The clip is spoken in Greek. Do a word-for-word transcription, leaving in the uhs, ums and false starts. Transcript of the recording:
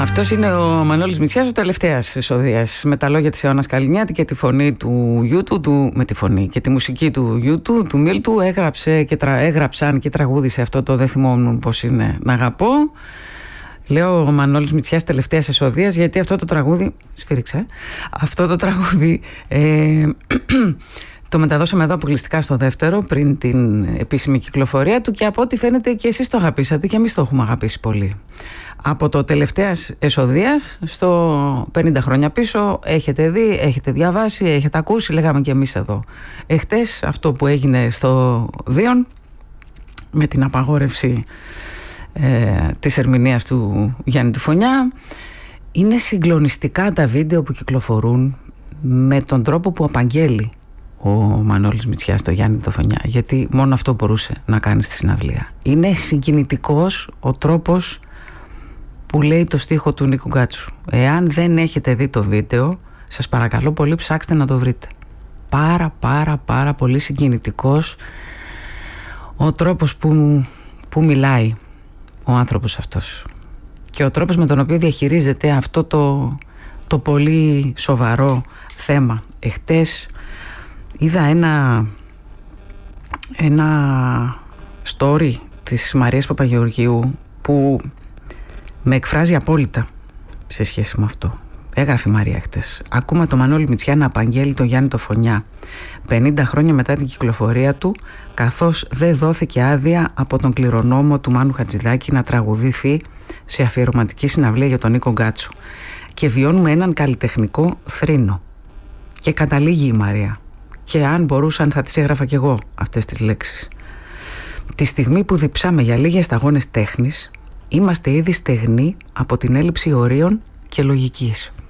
Αυτός είναι ο Μανώλης Μητσιάς, ο τελευταίας εισοδείας, με τα λόγια της Αιώνας Καλινιάτη και τη φωνή του γιού του, του, με τη φωνή και τη μουσική του γιού του, του Μίλτου. Έγραψε και τρα, έγραψαν και τραγούδισε αυτό το «Δεν θυμόμουν πως είναι να αγαπώ». Λέω ο Μανώλης Μητσιάς τελευταίας εισοδείας γιατί αυτό το τραγούδι, σφύριξε, αυτό το τραγούδι ε, το μεταδώσαμε εδώ αποκλειστικά στο δεύτερο πριν την επίσημη κυκλοφορία του και από ό,τι φαίνεται και εσείς το αγαπήσατε και εμείς το έχουμε αγαπήσει πολύ. Από το τελευταίας εισοδείας στο πενήντα χρόνια πίσω έχετε δει, έχετε διαβάσει, έχετε ακούσει, λέγαμε και εμείς εδώ εχτες αυτό που έγινε στο Δίον με την απαγόρευση ε, της ερμηνείας του Γιάννη του Φωνιά. Είναι συγκλονιστικά τα βίντεο που κυκλοφορούν με τον τρόπο που απαγγέλει ο Μανώλης Μητσιάς το Γιάννη το Φωνιά, γιατί μόνο αυτό μπορούσε να κάνει στη συναυλία. Είναι συγκινητικός ο τρόπος που λέει το στίχο του Νίκου Γκάτσου. Εάν δεν έχετε δει το βίντεο, σας παρακαλώ πολύ ψάξτε να το βρείτε. Πάρα πάρα πάρα πολύ συγκινητικός ο τρόπος που, που μιλάει ο άνθρωπος αυτός και ο τρόπος με τον οποίο διαχειρίζεται αυτό το, το πολύ σοβαρό θέμα. Εχτες είδα ένα ένα story της Μαρίας Παπαγεωργίου που με εκφράζει απόλυτα σε σχέση με αυτό. Έγραφε η Μαρία χτες. Ακούμε το Μανώλη Μητσιά να απαγγέλει το Γιάννη το Φωνιά πενήντα χρόνια μετά την κυκλοφορία του, καθώς δεν δόθηκε άδεια από τον κληρονόμο του Μάνου Χατζηδάκη να τραγουδηθεί σε αφιερωματική συναυλία για τον Νίκο Γκάτσου. Και βιώνουμε έναν καλλιτεχνικό θρήνο. Και καταλήγει η Μαρία. Και αν μπορούσαν θα τις έγραφα κι εγώ αυτές τις λέξεις. Τη στιγμή που διψάμε για λίγες σταγόνες τέχνης, είμαστε ήδη στεγνοί από την έλλειψη ορίων και λογικής.